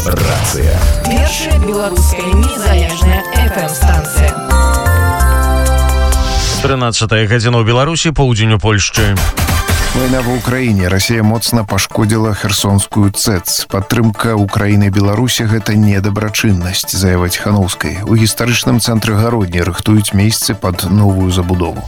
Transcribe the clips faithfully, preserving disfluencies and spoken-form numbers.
Рацыя. Першая беларуская незалежная эф эм-станцыя. трынадцатая гадзіна ў Беларусі, поўдзень у Польшчы. Вайна ва ўкраіне. Расія моцна пашкодзіла херсонскую цэц. Падтрымка Украіны і Беларусі – гэта недабрачыннасць, заяваць Хановскай. У гістарычным цэнтры Гародні рыхтуюць месцы пад новую забудову.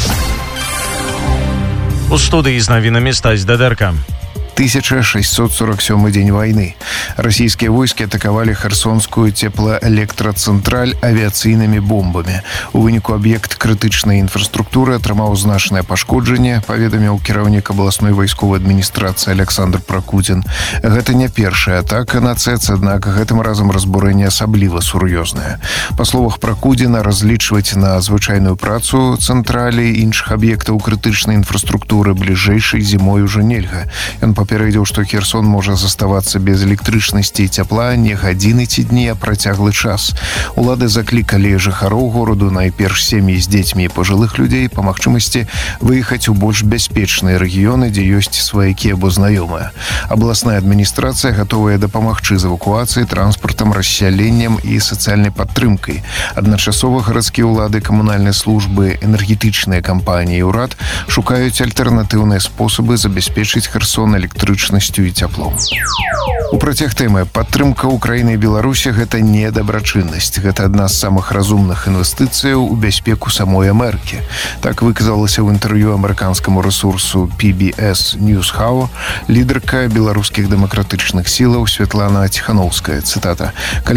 У студыі з навінамі Стась Дадэрка. тысяча шестьсот сорок седьмой день войны. Российские войски атаковали Херсонскую теплоэлектрацентраль авиацыйнымі бомбамі. У выніку аб'ект крытычнай інфраструктуры атрымаў значнае пашкоджанне, паведаміў кіраўнік абласной вайсковай адміністрацыі Александр Пракудзін. Гэта не першая атака на цэц, аднак гэтым разам разбурэнне асабліва сур'ёзнае. Па словах Пракудзіна, разлічваць на звычайную працу цэнтралі і іншых аб'ектаў крытычнай інфраструктуры бліжэйшай зімой ужо нельга. Ён папярэдзіў, што Херсон можа заставацца без электрычнасці і цяпла не гадзіны ці дні, а працяглы час. Улады заклікалі жыхароў гораду, найперш сем'і з дзецьмі і пажылых людзей, па магчымасці выехаць у больш бяспечныя рэгіёны, дзе ёсць сваякі або знаёмыя. Абласная адміністрацыя гатовая дапамагчы з эвакуацыяй, транспартам, рассяленнем і сацыяльнай падтрымкай. Адначасова гарадскія ўлады, камунальныя службы, энергетычныя кампаніі і ўрад шукаюць альтэрнатыўныя спосабы забяспечыць Херсон электрычнасцю і цяплом. У працяг тэмы падтрымка Украіны і Беларусі – гэта не дабрачыннасць. Гэта адна з самых разумных інвестыцыяў у бяспеку самой Амерыкі. Так выказалася ў інтэрв'ю амерыканскаму рэсурсу пі би эс Newshour лідарка беларускіх дэмакратычных сілаў Святлана Ціхановская. Цытата.